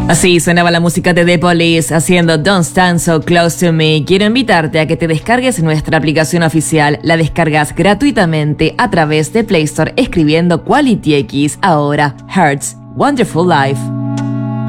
Así sonaba la música de The Police haciendo Don't Stand So Close to Me. Quiero invitarte a que te descargues nuestra aplicación oficial. La descargas gratuitamente a través de Play Store escribiendo Quality X. Ahora, Hertz, Wonderful Life.